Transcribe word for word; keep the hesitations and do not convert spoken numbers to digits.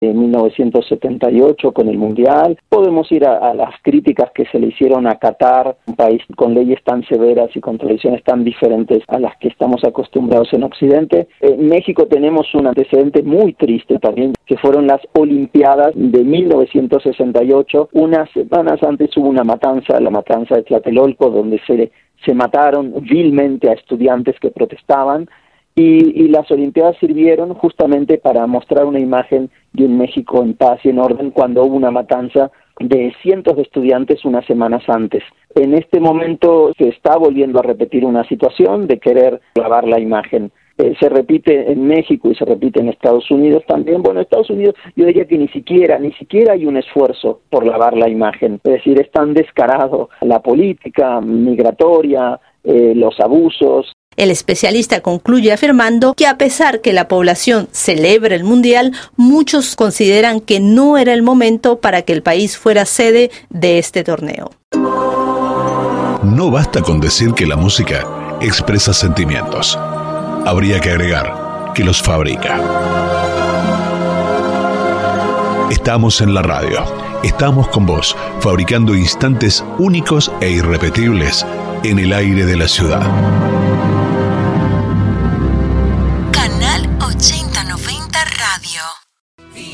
en mil novecientos setenta y ocho con el Mundial. Podemos ir a, a las críticas que se le hicieron a Qatar, un país con leyes tan severas y con tradiciones tan diferentes a las que estamos acostumbrados en Occidente. En México tenemos un antecedente muy triste también, que fueron las Olimpiadas de mil novecientos sesenta y ocho. Unas semanas antes hubo una matanza, la matanza de Tlatelolco, donde se, se mataron vilmente a estudiantes que protestaban. Y, y las Olimpiadas sirvieron justamente para mostrar una imagen de un México en paz y en orden cuando hubo una matanza de cientos de estudiantes unas semanas antes. En este momento se está volviendo a repetir una situación de querer lavar la imagen. Eh, se repite en México y se repite en Estados Unidos también. Bueno, en Estados Unidos yo diría que ni siquiera, ni siquiera hay un esfuerzo por lavar la imagen. Es decir, es tan descarado la política migratoria, eh, los abusos. El especialista concluye afirmando que a pesar que la población celebra el Mundial, muchos consideran que no era el momento para que el país fuera sede de este torneo. No basta con decir que la música expresa sentimientos. Habría que agregar que los fabrica. Estamos en la radio. Estamos con vos, fabricando instantes únicos e irrepetibles en el aire de la ciudad.